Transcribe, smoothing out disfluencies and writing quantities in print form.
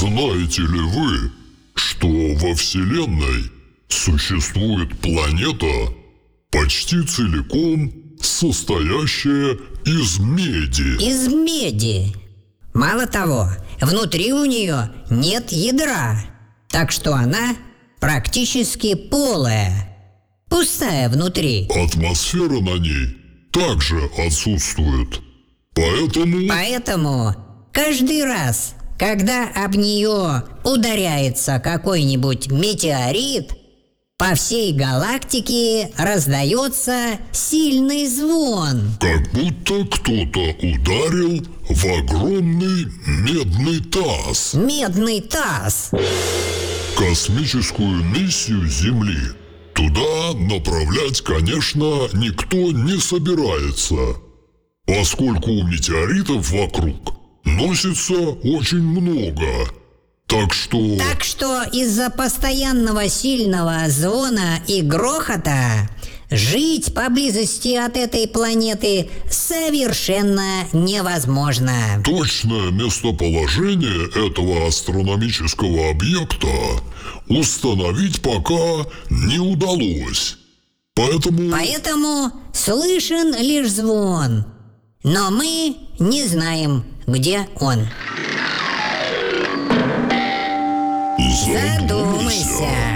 Знаете ли вы, что во Вселенной существует планета, почти целиком состоящая из меди? Из меди. Мало того, внутри у нее нет ядра, так что она практически полая, пустая внутри. Атмосфера на ней также отсутствует. Поэтому каждый раз, когда об нее ударяется какой-нибудь метеорит, по всей галактике раздается сильный звон. Как будто кто-то ударил в огромный медный таз. Медный таз. Космическую миссию Земли туда направлять, конечно, никто не собирается, поскольку у метеоритов вокруг носится очень много. Так что из-за постоянного сильного звона и грохота жить поблизости от этой планеты совершенно невозможно. Точное местоположение этого астрономического объекта установить пока не удалось. Поэтому слышен лишь звон. Но мы не знаем, где он. Задумайся.